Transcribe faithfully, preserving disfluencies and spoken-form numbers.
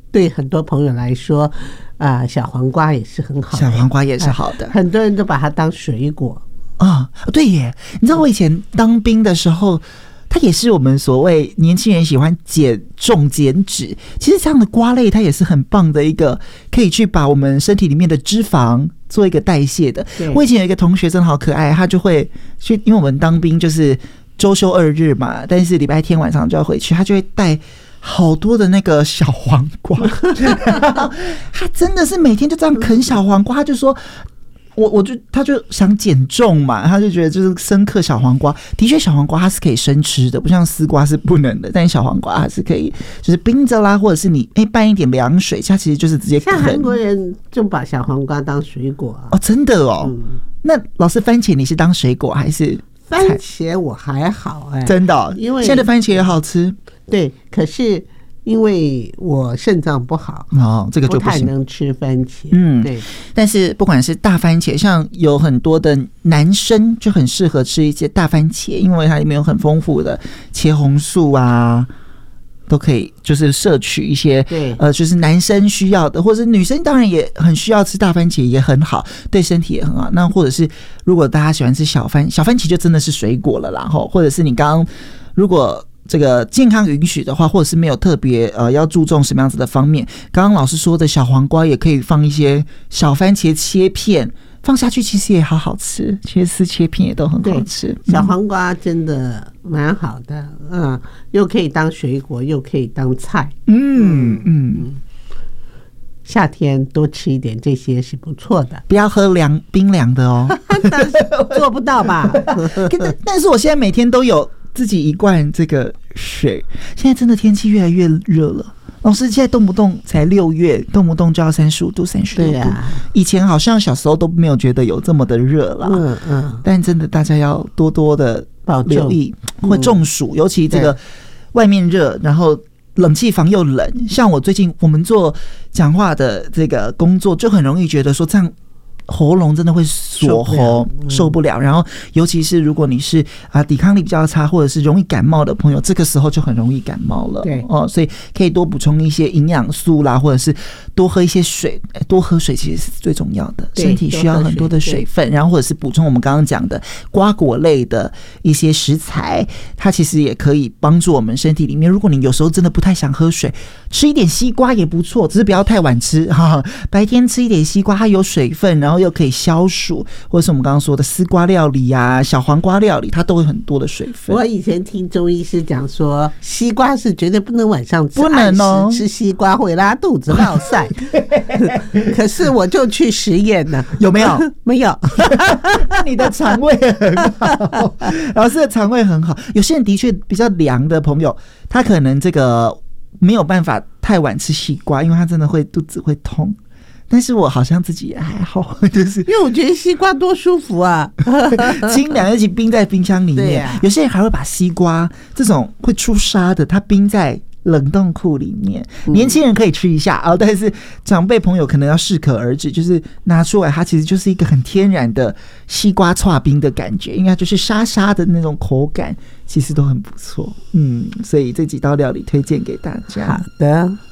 对很多朋友来说，啊、呃，小黄瓜也是很好的， 小黄瓜也是好的， 呃、很多人都把它当水果啊、哦。对耶，你知道我以前当兵的时候，它也是我们所谓年轻人喜欢减重减脂。其实这样的瓜类，它也是很棒的一个，可以去把我们身体里面的脂肪做一个代谢的。我以前有一个同学真的好可爱，他就会去，因为我们当兵就是周休二日嘛，但是礼拜天晚上就要回去，他就会带好多的那个小黄瓜，他真的是每天就这样啃小黄瓜，他就说。我我就他就想减重嘛，他就觉得就是深刻小黄瓜，的确小黄瓜它是可以生吃的，不像丝瓜是不能的，但是小黄瓜它是可以，就是冰着啦，或者是你哎拌一点凉水，它其实就是直接啃。 像韩国人就把小黄瓜当水果啊。 哦，真的哦。嗯、那老师，番茄你是当水果还是？ 番茄我还好哎、欸， 真的、哦，因为现在的番茄也好吃。 对，可是。因为我肾脏不好哦，这个就不行， 不太能吃番茄。 嗯， 对。 但是不管是大番茄，像有很多的男生就很适合吃一些大番茄，因为它里面有很丰富的茄红素啊，都可以就是摄取一些对呃，就是男生需要的，或者女生当然也很需要吃大番茄，也很好，对身体也很好。那或者是如果大家喜欢吃小番小番茄，就真的是水果了啦，或者是你刚刚如果。这个健康允许的话，或者是没有特别呃要注重什么样子的方面，刚刚老师说的小黄瓜也可以放一些小番茄切片放下去，其实也好好吃，切丝切片也都很好吃。 小黄瓜真的蛮好的，嗯，又可以当水果，又可以当菜。 嗯嗯嗯， 夏天多吃一点这些是不错的， 不要喝凉冰凉的哦， 做不到吧？ 但是我现在每天都有。自己一罐这个水，现在真的天气越来越热了。老师，现在动不动才六月，动不动就要三十五度、三十六度。啊、以前好像小时候都没有觉得有这么的热啦。嗯嗯。但真的，大家要多多的留意，会中暑、嗯，尤其这个外面热，然后冷气房又冷。像我最近我们做讲话的这个工作，就很容易觉得说这样。喉咙真的会锁喉，受不了。然后，尤其是如果你是啊抵抗力比较差，或者是容易感冒的朋友，这个时候就很容易感冒了。 对哦，所以可以多补充一些营养素啦，或者是多喝一些水。多喝水其实是最重要的，身体需要很多的水分。然后或者是补充我们刚刚讲的瓜果类的一些食材，它其实也可以帮助我们身体里面。如果你有时候真的不太想喝水，吃一点西瓜也不错，只是不要太晚吃哈。白天吃一点西瓜，它有水分，然后又可以消暑，或者是我们刚刚说的丝瓜料理啊、小黄瓜料理，它都有很多的水分。 我以前听中医师讲说，西瓜是绝对不能晚上吃， 不能哦， 吃西瓜会拉肚子、落腮。可是我就去实验了， 有没有？ 没有。 那你的肠胃很好，老师的肠胃很好。有些人的确比较凉的朋友，他可能这个没有办法太晚吃西瓜，因为他真的会肚子会痛。但是我好像自己也还好，就是因为我觉得西瓜多舒服啊， 清凉，一起冰在冰箱里面。啊、有些人还会把西瓜这种会出沙的，它冰在冷冻库里面。年轻人可以吃一下啊、哦，但是长辈朋友可能要适可而止，就是拿出来，它其实就是一个很天然的西瓜剉冰的感觉，应该就是沙沙的那种口感，其实都很不错。嗯，所以这几道料理推荐给大家。 好的。